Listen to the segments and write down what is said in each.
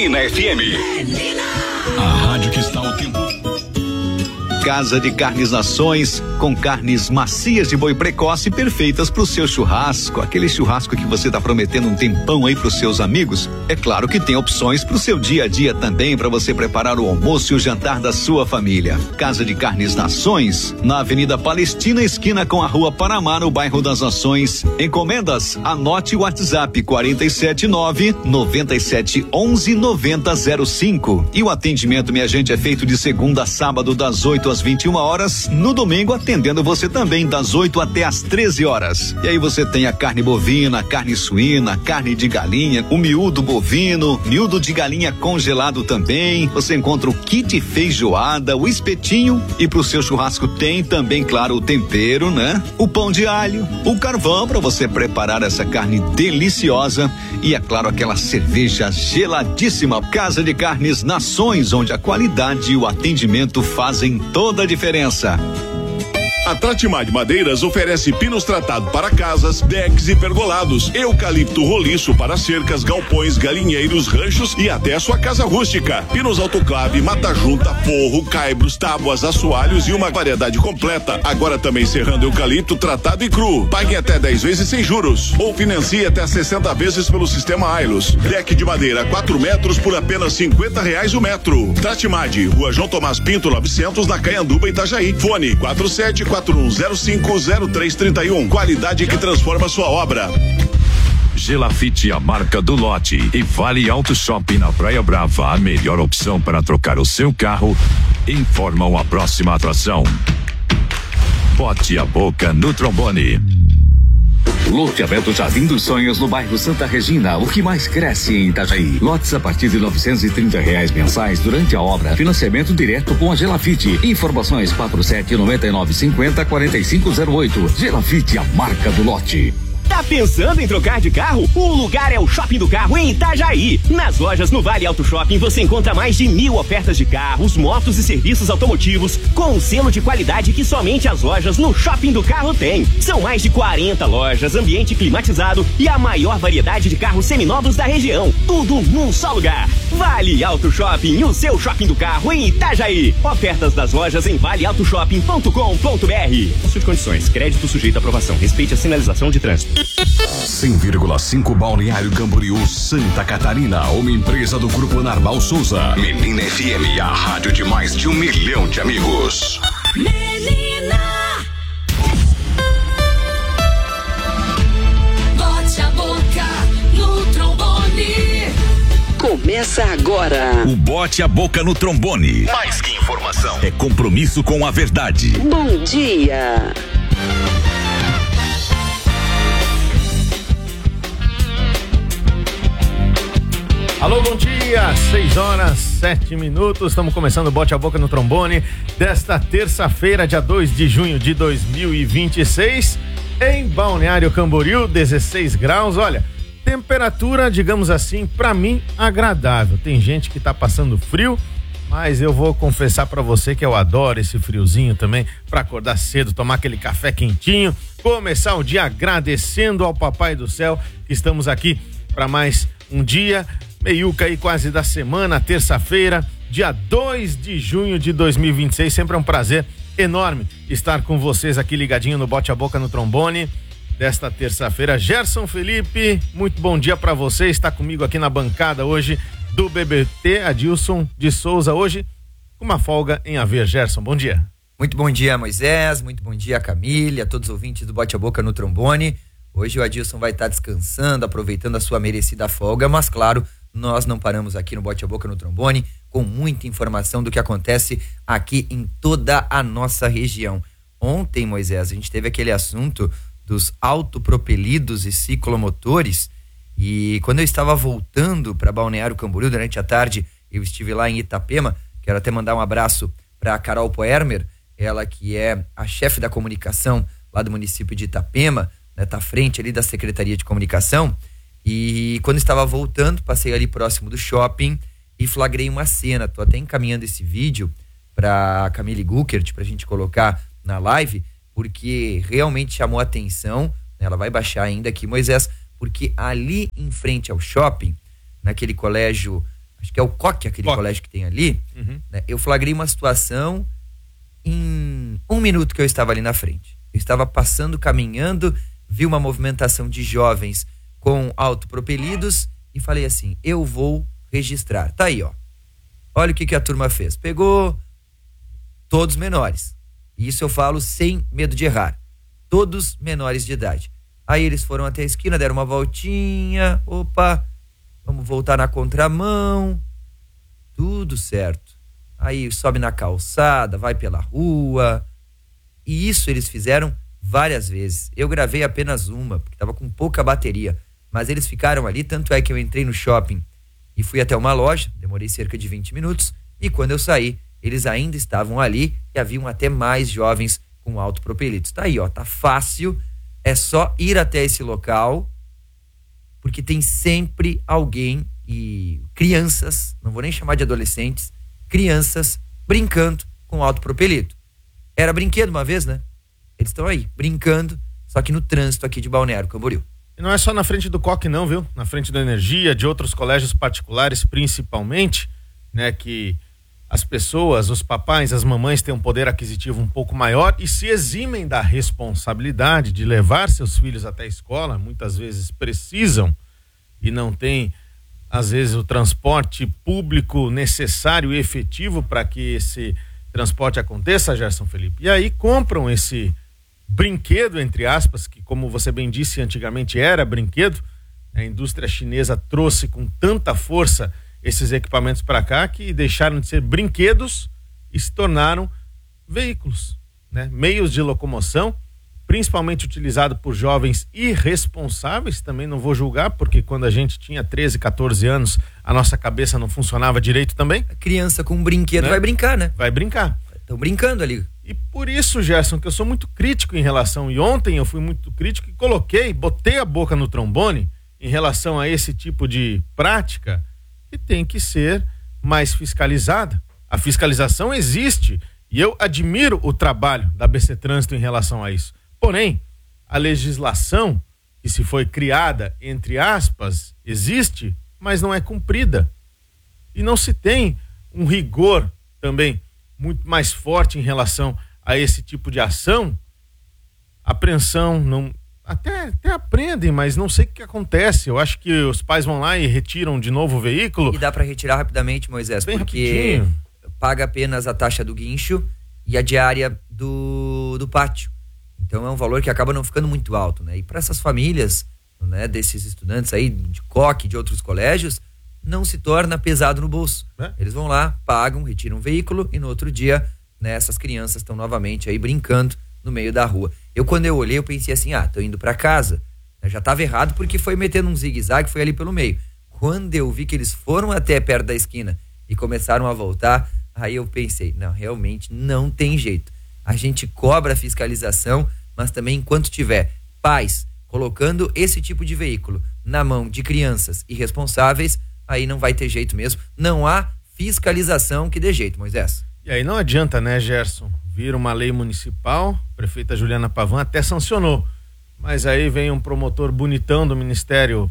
Menina FM. A rádio que está o tempo. Casa de Carnes Nações, com carnes macias de boi precoce perfeitas pro seu churrasco, aquele churrasco que você tá prometendo um tempão aí pros seus amigos. É claro que tem opções pro seu dia a dia também, para você preparar o almoço e o jantar da sua família. Casa de Carnes Nações, na Avenida Palestina, esquina com a Rua Panamá, no bairro das Nações. Encomendas? Anote o WhatsApp 479-9711-9005. E o atendimento, minha gente, é feito de segunda a sábado, das 8 às 21 horas, no domingo atendendo você também das 8 até às 13 horas. E aí você tem a carne bovina, carne suína, carne de galinha, o miúdo bovino, miúdo de galinha congelado também. Você encontra o kit feijoada, o espetinho, e pro seu churrasco tem também, claro, o tempero, né? O pão de alho, o carvão para você preparar essa carne deliciosa e, é claro, aquela cerveja geladíssima. Casa de Carnes Nações, onde a qualidade e o atendimento fazem toda a diferença. A Tratimad Madeiras oferece pinos tratados para casas, decks e pergolados, eucalipto roliço para cercas, galpões, galinheiros, ranchos e até a sua casa rústica. Pinos autoclave, mata-junta, forro, caibros, tábuas, assoalhos e uma variedade completa. Agora também serrando eucalipto tratado e cru. Pague até 10 vezes sem juros ou financie até 60 vezes pelo sistema Ailos. Deck de madeira 4 metros por apenas R$50 o metro. Tratimad, Rua João Tomás Pinto 900, na Caianduba, Itajaí. Fone 4741050331. Qualidade que transforma sua obra. Gelafite, a marca do lote, e Vale Auto Shopping na Praia Brava, a melhor opção para trocar o seu carro. Informam a próxima atração. Bote a boca no trombone. Loteamento Jardim dos Sonhos, no bairro Santa Regina, o que mais cresce em Itajaí. Lotes a partir de R$930 mensais durante a obra. Financiamento direto com a Gelafite. Informações 4799504508. Gelafite, a marca do lote. Tá pensando em trocar de carro? O lugar é o Shopping do Carro em Itajaí. Nas lojas no Vale Auto Shopping você encontra mais de 1000 ofertas de carros, motos e serviços automotivos com um selo de qualidade que somente as lojas no Shopping do Carro têm. São mais de 40 lojas, ambiente climatizado e a maior variedade de carros seminovos da região. Tudo num só lugar. Vale Auto Shopping, o seu Shopping do Carro em Itajaí. Ofertas das lojas em valeautoshopping.com.br. Suas condições, crédito sujeito à aprovação. Respeite a sinalização de trânsito. 100,5 Balneário Camboriú, Santa Catarina, uma empresa do Grupo Narval Souza. Menina FM, a rádio de mais de 1 milhão de amigos. Menina, bote a boca no trombone. Começa agora. O Bote a Boca no Trombone. Mais que informação, é compromisso com a verdade. Bom dia. Alô, bom dia, 6h07. Estamos começando o Bote a Boca no Trombone desta terça-feira, dia 2 de junho de 2026, em Balneário Camboriú, 16 graus. Olha, temperatura, digamos assim, pra mim, agradável. Tem gente que tá passando frio, mas eu vou confessar pra você que eu adoro esse friozinho também, pra acordar cedo, tomar aquele café quentinho, começar o dia agradecendo ao Papai do Céu que estamos aqui pra mais um dia. Meiuca aí quase da semana, terça-feira, dia 2 de junho de 2026. Sempre é um prazer enorme estar com vocês aqui ligadinho no Bote a Boca no Trombone desta terça-feira. Gerson Felipe, muito bom dia pra você. Está comigo aqui na bancada hoje do BBT, Adilson de Souza, hoje com uma folga em haver. Gerson, bom dia. Muito bom dia, Moisés, muito bom dia, Camille, a todos os ouvintes do Bote a Boca no Trombone. Hoje o Adilson vai estar descansando, aproveitando a sua merecida folga, mas claro, nós não paramos aqui no Bote a Boca no Trombone, com muita informação do que acontece aqui em toda a nossa região. Ontem, Moisés, a gente teve aquele assunto dos autopropelidos e ciclomotores, e quando eu estava voltando para Balneário Camboriú durante a tarde, eu estive lá em Itapema. Quero até mandar um abraço para a Carol Poermer, ela que é a chefe da comunicação lá do município de Itapema, né, tá à frente ali da Secretaria de Comunicação. E quando estava voltando, passei ali próximo do shopping e flagrei uma cena. Tô até encaminhando esse vídeo pra Camille Guckert pra gente colocar na live, porque realmente chamou a atenção, né? Ela vai baixar ainda aqui, Moisés, porque ali em frente ao shopping, naquele colégio acho que é o Coque, aquele colégio que tem ali, né? Eu flagrei uma situação em 1 minuto que eu estava ali na frente. Eu estava passando, caminhando, vi uma movimentação de jovens com autopropelidos e falei assim, eu vou registrar. Tá aí, ó. Olha o que a turma fez. Pegou todos menores. Isso eu falo sem medo de errar. Todos menores de idade. Aí eles foram até a esquina, deram uma voltinha. Opa, vamos voltar na contramão. Tudo certo. Aí sobe na calçada, vai pela rua. E isso eles fizeram várias vezes. Eu gravei apenas uma, porque estava com pouca bateria. Mas eles ficaram ali, tanto é que eu entrei no shopping e fui até uma loja, demorei cerca de 20 minutos, e quando eu saí, eles ainda estavam ali e haviam até mais jovens com autopropelidos. Tá aí, ó, tá fácil, é só ir até esse local, porque tem sempre alguém e crianças, não vou nem chamar de adolescentes, crianças brincando com autopropelido. Era brinquedo uma vez, né? Eles estão aí, brincando, só que no trânsito aqui de Balneário Camboriú. E não é só na frente do Coque não, viu? Na frente da Energia, de outros colégios particulares principalmente, né? Que as pessoas, os papais, as mamães têm um poder aquisitivo um pouco maior e se eximem da responsabilidade de levar seus filhos até a escola, muitas vezes precisam e não têm, às vezes, o transporte público necessário e efetivo para que esse transporte aconteça, Gerson Felipe. E aí compram esse brinquedo, entre aspas, que como você bem disse, antigamente era brinquedo. A indústria chinesa trouxe com tanta força esses equipamentos para cá que deixaram de ser brinquedos e se tornaram veículos, né? Meios de locomoção, principalmente utilizado por jovens irresponsáveis. Também não vou julgar, porque quando a gente tinha 13, 14 anos, a nossa cabeça não funcionava direito também. A criança com um brinquedo, né? Vai brincar, né? Vai brincar. Estão brincando ali. E por isso, Gerson, que eu sou muito crítico em relação, e ontem eu fui muito crítico e botei a boca no trombone em relação a esse tipo de prática que tem que ser mais fiscalizada. A fiscalização existe e eu admiro o trabalho da BC Trânsito em relação a isso. Porém, a legislação que se foi criada, entre aspas, existe, mas não é cumprida. E não se tem um rigor também muito mais forte em relação a esse tipo de ação. Apreensão, não, até aprendem, mas não sei o que acontece. Eu acho que os pais vão lá e retiram de novo o veículo. E dá para retirar rapidamente, Moisés, bem porque rapidinho. Paga apenas a taxa do guincho e a diária do pátio. Então é um valor que acaba não ficando muito alto, né? E para essas famílias, né, desses estudantes aí de Coque, de outros colégios, não se torna pesado no bolso. Eles vão lá, pagam, retiram o veículo e no outro dia, né, essas crianças estão novamente aí brincando no meio da rua. Quando eu olhei, eu pensei assim, tô indo para casa. Eu já estava errado porque foi metendo um zigue-zague, foi ali pelo meio. Quando eu vi que eles foram até perto da esquina e começaram a voltar, aí eu pensei, não, realmente não tem jeito. A gente cobra a fiscalização, mas também enquanto tiver pais colocando esse tipo de veículo na mão de crianças irresponsáveis, aí não vai ter jeito mesmo. Não há fiscalização que dê jeito, Moisés. E aí não adianta, né, Gerson? Vira uma lei municipal, a prefeita Juliana Pavan até sancionou, mas aí vem um promotor bonitão do Ministério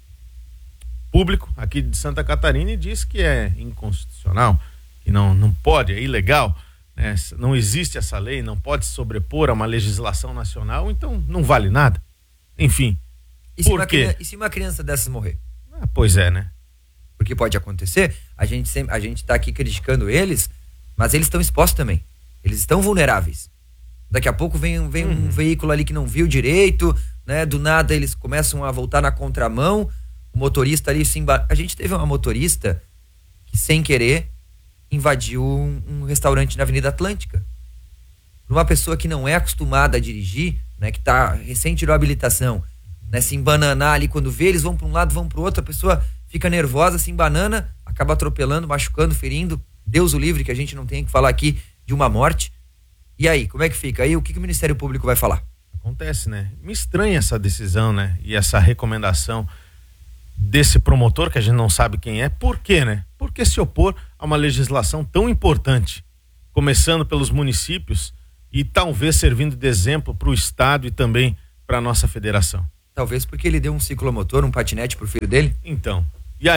Público aqui de Santa Catarina e diz que é inconstitucional, que não pode, é ilegal, né? Não existe essa lei, não pode se sobrepor a uma legislação nacional, então não vale nada. Enfim, por quê? E se uma criança dessas morrer? Pois é, né? Porque pode acontecer, a gente tá aqui criticando eles, mas eles estão expostos também. Eles estão vulneráveis. Daqui a pouco vem um veículo ali que não viu direito, né? Do nada eles começam a voltar na contramão, o motorista ali A gente teve uma motorista que, sem querer, invadiu um restaurante na Avenida Atlântica. Uma pessoa que não é acostumada a dirigir, né? Que tá recém tirou a habilitação, né? Se embananar ali, quando vê, eles vão para um lado, vão para o outro, a pessoa fica nervosa, se embanana, acaba atropelando, machucando, ferindo. Deus o livre, que a gente não tem que falar aqui de uma morte. E aí, como é que fica? Aí o que o Ministério Público vai falar? Acontece, né? Me estranha essa decisão, né? E essa recomendação desse promotor, que a gente não sabe quem é. Por quê, né? Por que se opor a uma legislação tão importante, começando pelos municípios e talvez servindo de exemplo para o Estado e também para a nossa federação? Talvez porque ele deu um ciclomotor, um patinete pro filho dele? Então, e aí?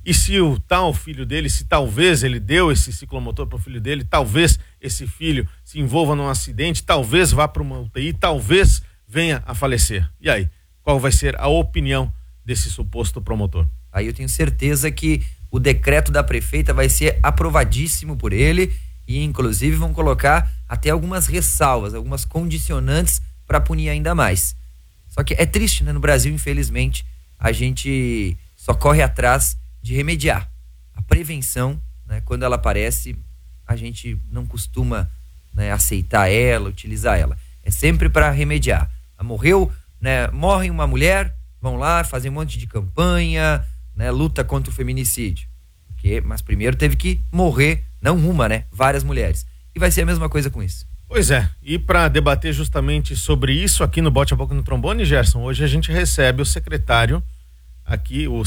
E se o tal filho dele, se talvez ele deu esse ciclomotor para o filho dele, talvez esse filho se envolva num acidente, talvez vá para uma UTI, talvez venha a falecer. E aí, qual vai ser a opinião desse suposto promotor? Aí eu tenho certeza que o decreto da prefeita vai ser aprovadíssimo por ele e inclusive vão colocar até algumas ressalvas, algumas condicionantes para punir ainda mais. Só que é triste, né? No Brasil, infelizmente, a gente só corre atrás de remediar. A prevenção, né, quando ela aparece, a gente não costuma, né, aceitar ela, utilizar ela. É sempre para remediar. Morreu, né, morre uma mulher, vão lá fazer um monte de campanha, né, luta contra o feminicídio. Mas primeiro teve que morrer, não uma, né, várias mulheres. E vai ser a mesma coisa com isso. Pois é, e para debater justamente sobre isso aqui no Bote a Boca no Trombone, Gerson, hoje a gente recebe o secretário aqui, o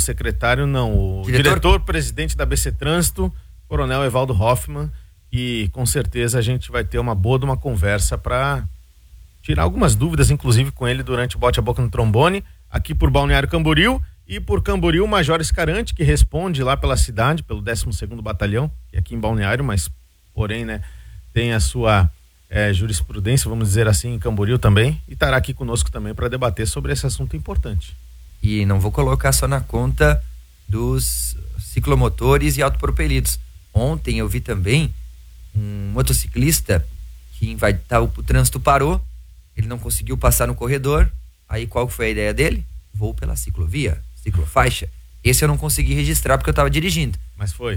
diretor-presidente da BC Trânsito, Coronel Evaldo Hoffmann, e com certeza a gente vai ter uma conversa para tirar algumas dúvidas, inclusive com ele durante o Bote a Boca no Trombone, aqui por Balneário Camboriú, e por Camboriú, Major Escarante, que responde lá pela cidade, pelo 12º Batalhão, que é aqui em Balneário, mas porém, né, tem a sua jurisprudência, vamos dizer assim, em Camboriú também, e estará aqui conosco também para debater sobre esse assunto importante. E não vou colocar só na conta dos ciclomotores e autopropelidos. Ontem eu vi também um motociclista que o trânsito parou, ele não conseguiu passar no corredor, aí qual foi a ideia dele? Vou pela ciclovia, ciclofaixa. Esse eu não consegui registrar porque eu estava dirigindo. Mas foi.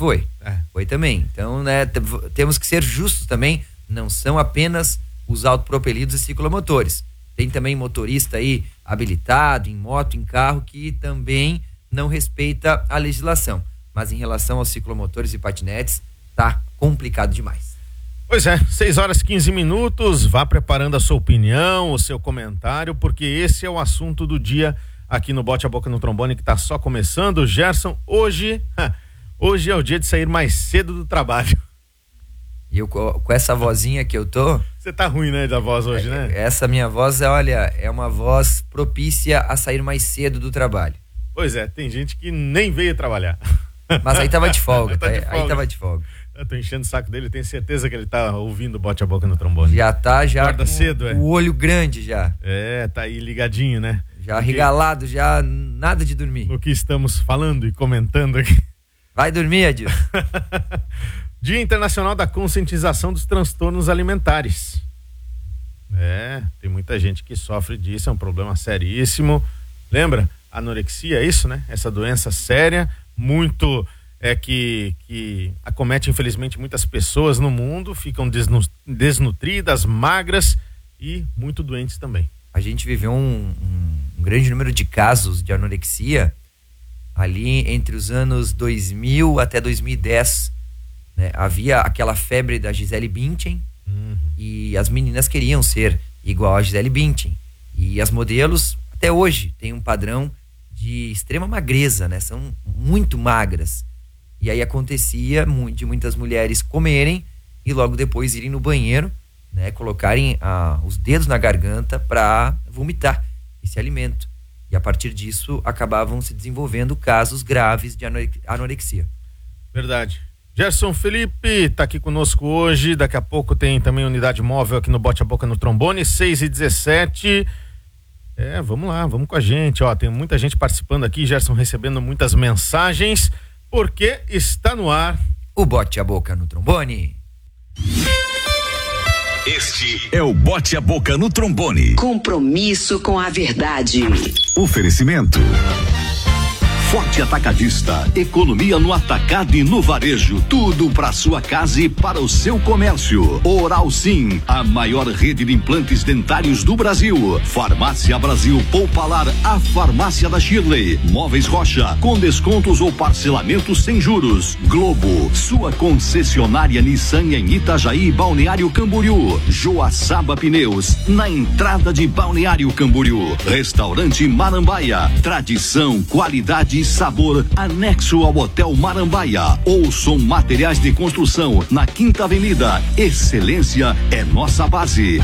Foi também. Então, né, temos que ser justos também, não são apenas os autopropelidos e ciclomotores. Tem também motorista aí habilitado em moto, em carro, que também não respeita a legislação. Mas em relação aos ciclomotores e patinetes, tá complicado demais. Pois é, 6h15, vá preparando a sua opinião, o seu comentário, porque esse é o assunto do dia aqui no Bote a Boca no Trombone, que tá só começando. Gerson, hoje é o dia de sair mais cedo do trabalho. E eu com essa vozinha que eu tô... Você tá ruim, né, da voz hoje, né? Essa minha voz, olha, é uma voz propícia a sair mais cedo do trabalho. Pois é, tem gente que nem veio trabalhar. Mas aí tava de folga, aí tava de folga. Eu tô enchendo o saco dele, tenho certeza que ele tá ouvindo Bote a Boca no Trombone. Já tá, Acorda cedo, o olho grande já. Tá aí ligadinho, né? Já regalado, já nada de dormir. No que estamos falando e comentando aqui. Vai dormir, Adil. Dia Internacional da Conscientização dos Transtornos Alimentares. Tem muita gente que sofre disso, é um problema seríssimo. Lembra? Anorexia, é isso, né? Essa doença séria, muito que acomete infelizmente muitas pessoas no mundo, ficam desnutridas, magras e muito doentes também. A gente viveu um grande número de casos de anorexia ali entre os anos 2000 até 2010. Né? Havia aquela febre da Gisele Bündchen e as meninas queriam ser igual a Gisele Bündchen. E as modelos, até hoje, têm um padrão de extrema magreza, né? São muito magras. E aí acontecia de muitas mulheres comerem e logo depois irem no banheiro, né? Colocarem os dedos na garganta para vomitar esse alimento. E a partir disso acabavam se desenvolvendo casos graves de anorexia. Verdade. Gerson Felipe tá aqui conosco hoje, daqui a pouco tem também unidade móvel aqui no Bote a Boca no Trombone, 6h17. Vamos lá, vamos com a gente, tem muita gente participando aqui, Gerson recebendo muitas mensagens, porque está no ar o Bote a Boca no Trombone. Este é o Bote a Boca no Trombone. Compromisso com a verdade. Oferecimento Forte Atacadista, economia no atacado e no varejo, tudo para sua casa e para o seu comércio. Oral Sim, a maior rede de implantes dentários do Brasil. Farmácia Brasil Poupalar, a farmácia da Shirley. Móveis Rocha, com descontos ou parcelamentos sem juros. Globo, sua concessionária Nissan em Itajaí e Balneário Camboriú. Joaçaba Pneus, na entrada de Balneário Camboriú. Restaurante Marambaia, tradição, qualidade e sabor, anexo ao Hotel Marambaia. Ouçam Materiais de Construção, na Quinta Avenida. Excelência é nossa base.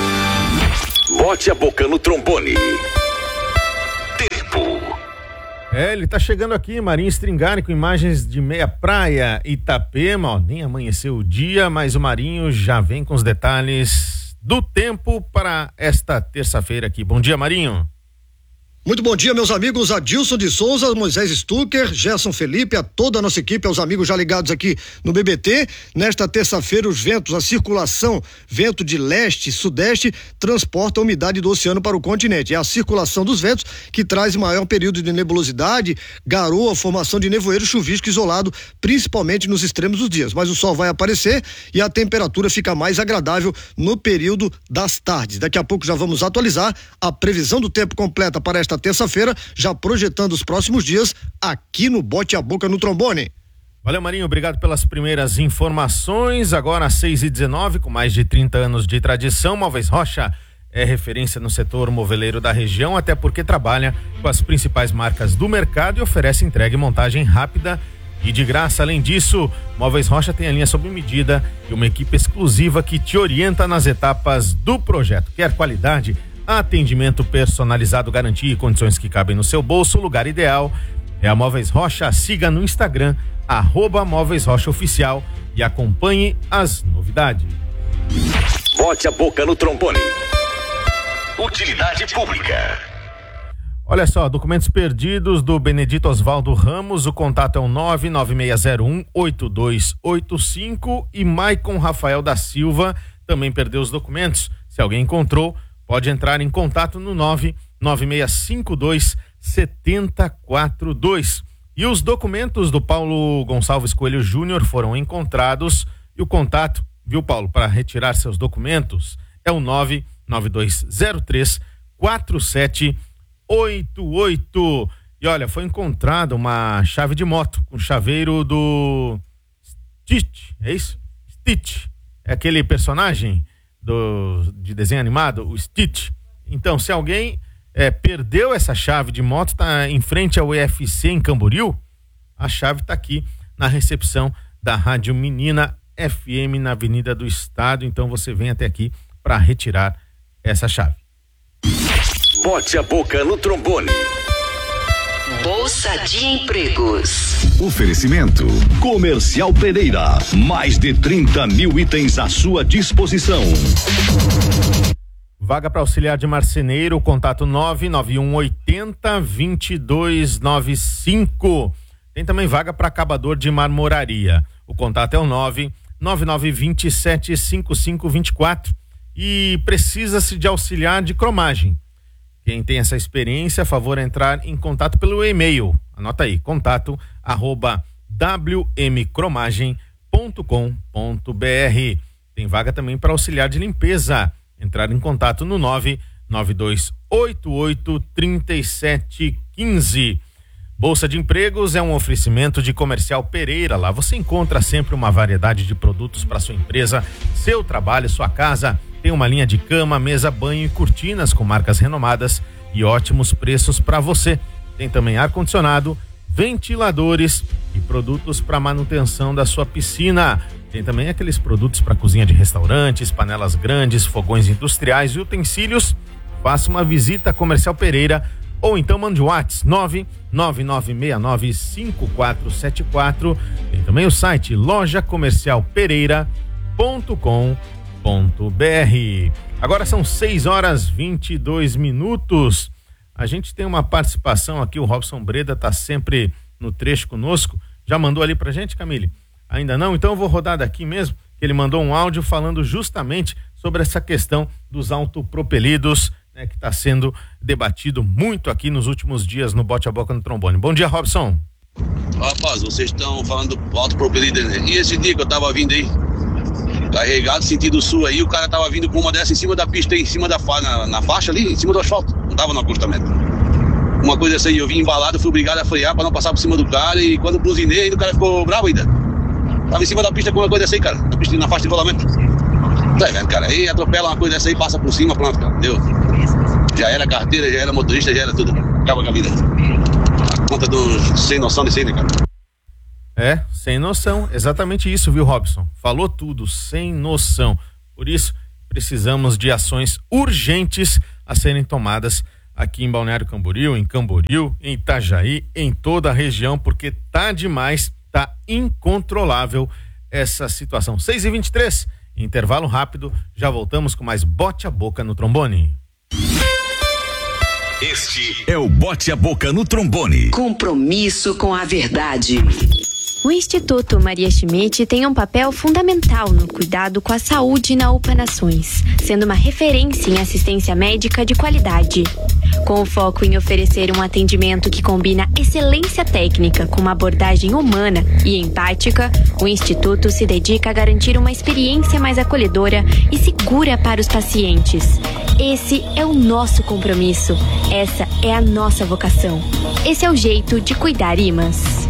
Bote a Boca no Trombone. Tempo. Ele tá chegando aqui, Marinho Stringari, com imagens de Meia Praia, Itapema, ó, nem amanheceu o dia, mas o Marinho já vem com os detalhes do tempo para esta terça-feira aqui. Bom dia, Marinho. Muito bom dia, meus amigos. Adilson de Souza, Moisés Stucker, Gerson Felipe, a toda a nossa equipe, aos amigos já ligados aqui no BBT. Nesta terça-feira, os ventos, a circulação, vento de leste, sudeste, transporta a umidade do oceano para o continente. É a circulação dos ventos que traz maior período de nebulosidade, garoa, formação de nevoeiro chuvisco isolado, principalmente nos extremos dos dias. Mas o sol vai aparecer e a temperatura fica mais agradável no período das tardes. Daqui a pouco já vamos atualizar a previsão do tempo completa para esta terça-feira, já projetando os próximos dias aqui no Bote a Boca no Trombone. Valeu, Marinho, obrigado pelas primeiras informações. Agora às 6h19, com mais de 30 anos de tradição, Móveis Rocha é referência no setor moveleiro da região, até porque trabalha com as principais marcas do mercado e oferece entrega e montagem rápida e de graça. Além disso, Móveis Rocha tem a linha sob medida e uma equipe exclusiva que te orienta nas etapas do projeto. Quer qualidade? Atendimento personalizado, garantia e condições que cabem no seu bolso. O lugar ideal é a Móveis Rocha. Siga no Instagram, @Móveis Rocha Oficial, e acompanhe as novidades. Bote a Boca no Trombone. Utilidade pública. Olha só, documentos perdidos do Benedito Osvaldo Ramos. O contato é o 99601-8285. E Maicon Rafael da Silva também perdeu os documentos. Se alguém encontrou, pode entrar em contato no 99652-7042. E os documentos do Paulo Gonçalves Coelho Júnior foram encontrados. E o contato, viu, Paulo, para retirar seus documentos é o 99203-4788. E olha, foi encontrada uma chave de moto com chaveiro do Stitch, é isso? Stitch, é aquele personagem de desenho animado, o Stitch. Então, se alguém perdeu essa chave de moto, tá em frente ao UFC em Camboriú, a chave tá aqui na recepção da Rádio Menina FM na Avenida do Estado. Então você vem até aqui para retirar essa chave. Bote a Boca no Trombone. Bolsa de Empregos. Oferecimento Comercial Pereira, mais de 30 mil itens à sua disposição. Vaga para auxiliar de marceneiro, contato 99180-2295. Tem também vaga para acabador de marmoraria. O contato é o 999275524. E precisa-se de auxiliar de cromagem. Quem tem essa experiência, a favor entrar em contato pelo e-mail. Anota aí, contato@wmcromagem.com.br. Tem vaga também para auxiliar de limpeza. Entrar em contato no 992883715. Bolsa de Empregos é um oferecimento de Comercial Pereira. Lá você encontra sempre uma variedade de produtos para sua empresa, seu trabalho, sua casa. Tem uma linha de cama, mesa, banho e cortinas com marcas renomadas e ótimos preços para você. Tem também ar-condicionado, ventiladores e produtos para manutenção da sua piscina. Tem também aqueles produtos para cozinha de restaurantes, panelas grandes, fogões industriais e utensílios. Faça uma visita a Comercial Pereira ou então mande o WhatsApp 999695474. Tem também o site lojacomercialpereira.com.br. Agora são 6h22. A gente tem uma participação aqui, o Robson Breda tá sempre no trecho conosco. Já mandou ali pra gente, Camille? Ainda não? Então eu vou rodar daqui mesmo. Ele mandou um áudio falando justamente sobre essa questão dos autopropelidos, né, que está sendo debatido muito aqui nos últimos dias no Bote a Boca no Trombone. Bom dia, Robson. Rapaz, vocês estão falando do autopropelido, né? E esse dia que eu tava vindo aí, carregado sentido sul aí, o cara tava vindo com uma dessa em cima da pista, aí, em cima da na faixa ali, em cima do asfalto, não tava no acostamento. Uma coisa assim, eu vim embalado, fui obrigado a frear pra não passar por cima do cara, e quando buzinei, ainda o cara ficou bravo ainda. Tava em cima da pista com uma coisa dessa aí, cara, na pista, na faixa de rolamento. Tá vendo, cara, aí atropela uma coisa dessa aí, passa por cima, pronto, cara, deu. Já era carteira, já era motorista, já era tudo, acaba com a vida. A conta dos sem noção desse aí, né, cara? É, sem noção, exatamente isso, viu, Robson? Falou tudo, sem noção. Por isso, precisamos de ações urgentes a serem tomadas aqui em Balneário Camboriú, em Itajaí, em toda a região, porque tá demais, tá incontrolável essa situação. 6h23, intervalo rápido, já voltamos com mais Bote a Boca no Trombone. Este é o Bote a Boca no Trombone. Compromisso com a verdade. O Instituto Maria Schmidt tem um papel fundamental no cuidado com a saúde na UPA Nações, sendo uma referência em assistência médica de qualidade. Com o foco em oferecer um atendimento que combina excelência técnica com uma abordagem humana e empática, o Instituto se dedica a garantir uma experiência mais acolhedora e segura para os pacientes. Esse é o nosso compromisso, essa é a nossa vocação. Esse é o jeito de cuidar IMAS.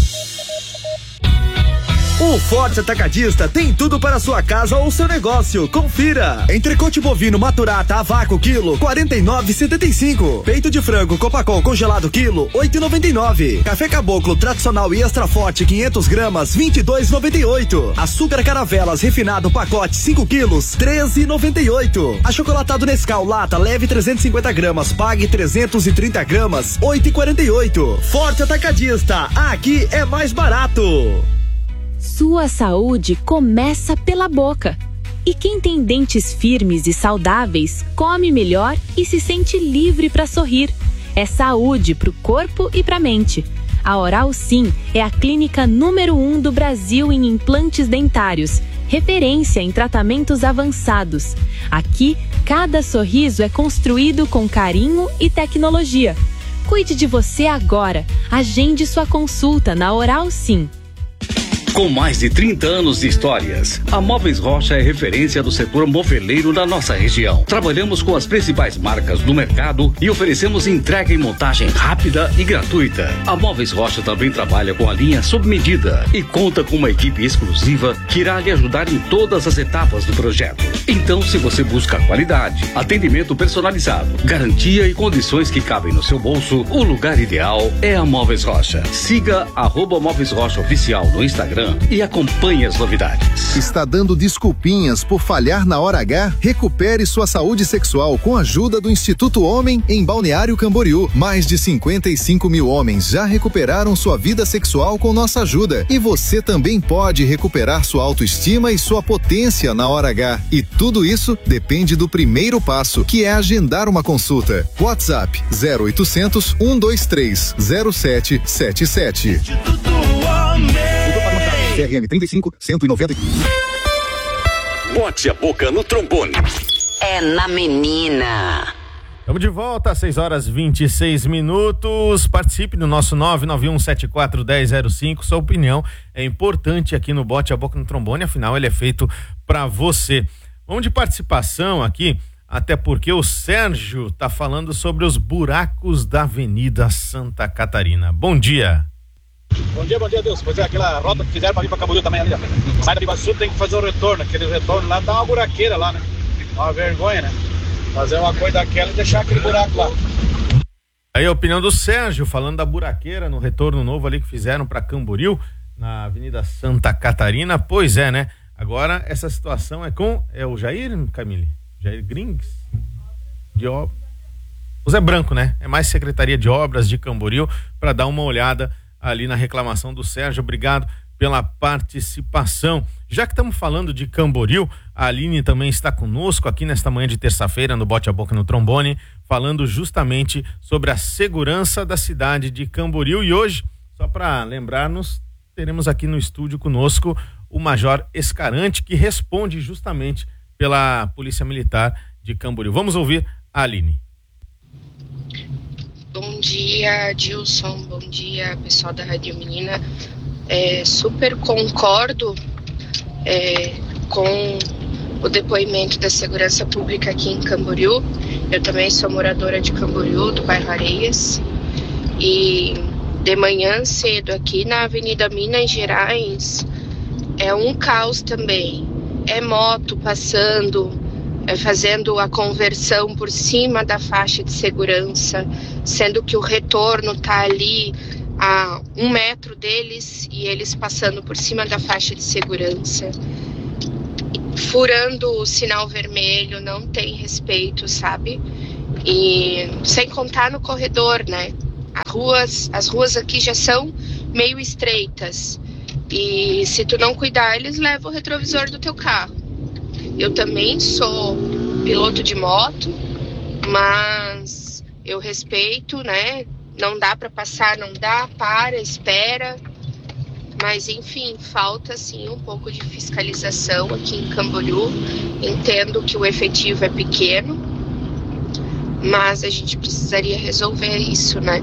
O Forte Atacadista tem tudo para sua casa ou seu negócio. Confira. Entrecote bovino maturata a vácuo quilo, 49,75. Peito de frango Copacol congelado quilo, 8,99. Café Caboclo tradicional e extra forte 500 gramas, 22,98. Açúcar Caravelas refinado pacote 5 quilos, 13,98. Achocolatado Nescau lata leve 350 gramas, pague 330 gramas, 8,48. Forte Atacadista, aqui é mais barato. Sua saúde começa pela boca. E quem tem dentes firmes e saudáveis, come melhor e se sente livre para sorrir. É saúde para o corpo e para a mente. A Oral Sim é a clínica número 1 do Brasil em implantes dentários, referência em tratamentos avançados. Aqui, cada sorriso é construído com carinho e tecnologia. Cuide de você agora. Agende sua consulta na Oral Sim. Com mais de 30 anos de histórias, a Móveis Rocha é referência do setor moveleiro da nossa região. Trabalhamos com as principais marcas do mercado e oferecemos entrega e montagem rápida e gratuita. A Móveis Rocha também trabalha com a linha sob medida e conta com uma equipe exclusiva que irá lhe ajudar em todas as etapas do projeto. Então, se você busca qualidade, atendimento personalizado, garantia e condições que cabem no seu bolso, o lugar ideal é a Móveis Rocha. Siga @Móveis Rocha Oficial no Instagram e acompanhe as novidades. Está dando desculpinhas por falhar na hora H? Recupere sua saúde sexual com a ajuda do Instituto Homem em Balneário Camboriú. Mais de 55 mil homens já recuperaram sua vida sexual com nossa ajuda. E você também pode recuperar sua autoestima e sua potência na hora H. E tudo isso depende do primeiro passo, que é agendar uma consulta. WhatsApp 0800 123 0777. CRM 35 190. Bote a Boca no Trombone. É na menina. Estamos de volta às 6h26. Participe do nosso 991741005. Sua opinião é importante aqui no Bote a Boca no Trombone, afinal ele é feito para você. Vamos de participação aqui, até porque o Sérgio tá falando sobre os buracos da Avenida Santa Catarina. Bom dia. Bom dia, Deus. Pois é, aquela rota que fizeram pra vir pra Camboriú também ali, ó. Sai da Biguaçu, tem que fazer o retorno. Aquele retorno lá dá uma buraqueira lá, né? Dá uma vergonha, né? Fazer uma coisa daquela e deixar aquele buraco lá. Aí a opinião do Sérgio, falando da buraqueira no retorno novo ali que fizeram pra Camboriú, na Avenida Santa Catarina. Pois é, né? Agora essa situação é com o Jair, Camille? Jair Grings? De obras. O Zé Branco, né? É mais Secretaria de Obras de Camboriú para dar uma olhada ali na reclamação do Sérgio. Obrigado pela participação. Já que estamos falando de Camboriú, a Aline também está conosco aqui nesta manhã de terça-feira no Bote a Boca no Trombone, falando justamente sobre a segurança da cidade de Camboriú. E hoje, só para lembrarmos, teremos aqui no estúdio conosco o Major Escarante, que responde justamente pela Polícia Militar de Camboriú. Vamos ouvir a Aline. Bom dia, Dilson. Bom dia, pessoal da Rádio Menina. Super concordo com o depoimento da segurança pública aqui em Camboriú. Eu também sou moradora de Camboriú, do bairro Areias. E de manhã cedo aqui na Avenida Minas Gerais é um caos também. É moto passando, fazendo a conversão por cima da faixa de segurança, sendo que o retorno está ali a 1 metro deles e eles passando por cima da faixa de segurança, furando o sinal vermelho, não tem respeito, sabe? E sem contar no corredor, né? As ruas aqui já são meio estreitas. E se tu não cuidar, eles levam o retrovisor do teu carro. Eu também sou piloto de moto, mas eu respeito, né? Não dá para passar, não dá, espera. Mas enfim, falta sim um pouco de fiscalização aqui em Camboriú. Entendo que o efetivo é pequeno, mas a gente precisaria resolver isso, né?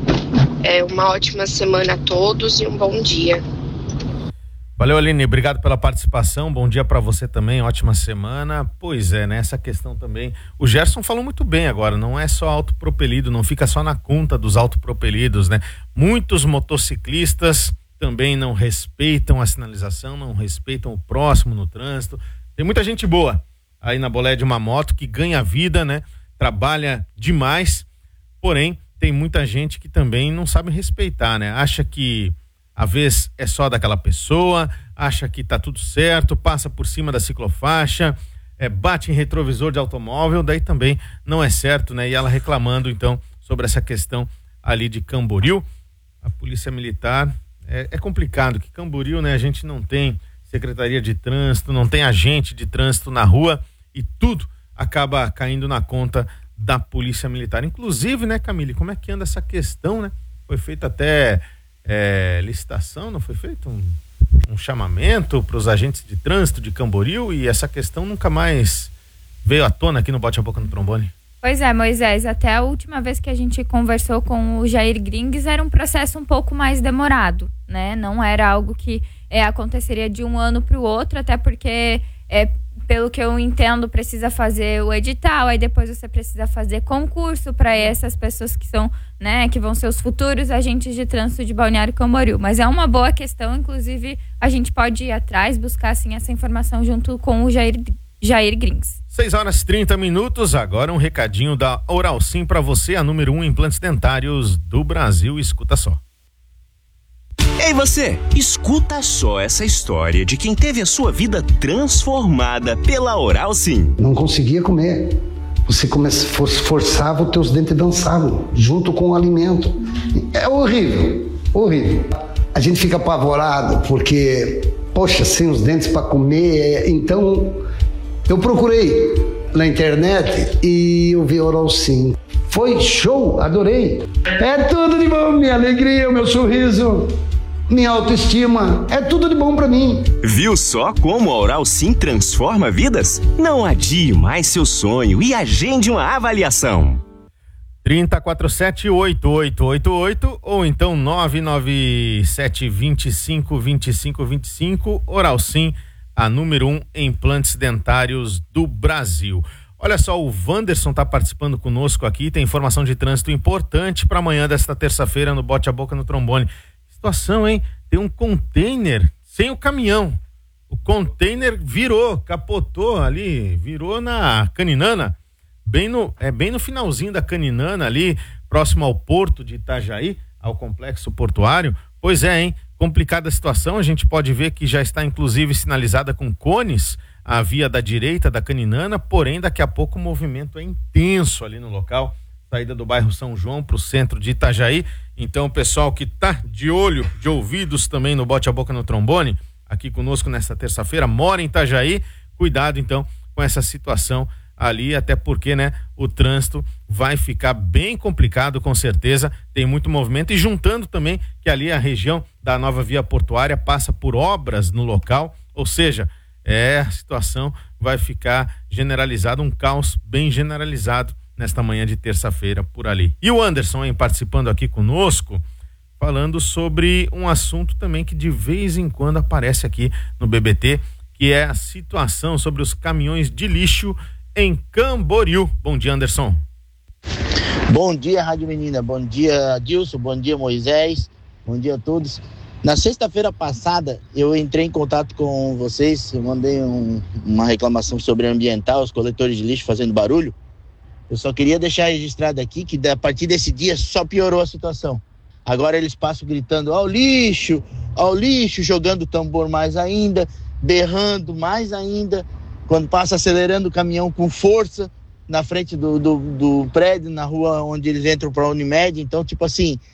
Uma ótima semana a todos e um bom dia. Valeu, Aline, obrigado pela participação, bom dia para você também, ótima semana. Pois é, né, essa questão também, o Gerson falou muito bem agora, não é só autopropelido, não fica só na conta dos autopropelidos, né? Muitos motociclistas também não respeitam a sinalização, não respeitam o próximo no trânsito. Tem muita gente boa aí na boleia de uma moto que ganha vida, né? Trabalha demais, porém tem muita gente que também não sabe respeitar, né? Acha que a vez é só daquela pessoa, acha que tá tudo certo, passa por cima da ciclofaixa, bate em retrovisor de automóvel, daí também não é certo, né? E ela reclamando então sobre essa questão ali de Camboriú, a Polícia Militar, é complicado que Camboriú, né? A gente não tem Secretaria de Trânsito, não tem agente de trânsito na rua e tudo acaba caindo na conta da Polícia Militar. Inclusive, né, Camille, como é que anda essa questão, né? Foi feita até licitação, não foi feito um chamamento para os agentes de trânsito de Camboriú e essa questão nunca mais veio à tona aqui no Bote a Boca no Trombone. Pois é, Moisés, até a última vez que a gente conversou com o Jair Grings era um processo um pouco mais demorado, né? Não era algo que aconteceria de um ano para o outro, até porque pelo que eu entendo, precisa fazer o edital, aí depois você precisa fazer concurso para essas pessoas que são, né, que vão ser os futuros agentes de trânsito de Balneário Camboriú. Mas é uma boa questão, inclusive a gente pode ir atrás, buscar assim essa informação junto com o Jair Grings. 6h30, agora um recadinho da Oral Sim para você, a número 1 em implantes dentários do Brasil. Escuta só. Ei você, escuta só essa história de quem teve a sua vida transformada pela Oral Sim. Não conseguia comer. Você forçava os teus dentes dançavam junto com o alimento. É horrível, horrível. A gente fica apavorado porque, poxa, sem os dentes para comer, então eu procurei na internet e eu vi Oral Sim. Foi show, adorei. É tudo de bom, minha alegria, o meu sorriso. Minha autoestima, é tudo de bom pra mim. Viu só como a Oral Sim transforma vidas? Não adie mais seu sonho e agende uma avaliação. 3047-8888 ou então 997-25-25-25. Oral Sim, a número 1 em implantes dentários do Brasil. Olha só, o Wanderson tá participando conosco aqui, tem informação de trânsito importante para amanhã desta terça-feira no Bote a Boca no Trombone. Situação, hein? Tem um container sem o caminhão. O container capotou ali, virou na Caninana, bem no finalzinho da Caninana ali, próximo ao porto de Itajaí, ao complexo portuário. Pois é, hein? Complicada a situação, a gente pode ver que já está inclusive sinalizada com cones a via da direita da Caninana, porém daqui a pouco o movimento é intenso ali no local. Saída do bairro São João para o centro de Itajaí. Então o pessoal que tá de olho, de ouvidos também no Bote a Boca no Trombone, aqui conosco nesta terça-feira, mora em Itajaí, cuidado então com essa situação ali, até porque, né, o trânsito vai ficar bem complicado com certeza, tem muito movimento e juntando também que ali a região da nova via portuária passa por obras no local, ou seja, a situação vai ficar generalizada, um caos bem generalizado nesta manhã de terça-feira por ali. E o Anderson, hein, participando aqui conosco, falando sobre um assunto também que de vez em quando aparece aqui no BBT, que é a situação sobre os caminhões de lixo em Camboriú. Bom dia, Anderson. Bom dia, Rádio Menina. Bom dia, Adilson. Bom dia, Moisés. Bom dia a todos. Na sexta-feira passada, eu entrei em contato com vocês, eu mandei uma reclamação sobre ambiental, os coletores de lixo fazendo barulho. Eu só queria deixar registrado aqui que a partir desse dia só piorou a situação. Agora eles passam gritando ao lixo, jogando o tambor mais ainda, berrando mais ainda, quando passa acelerando o caminhão com força, na frente do prédio, na rua onde eles entram para a Unimed. Então, tipo assim,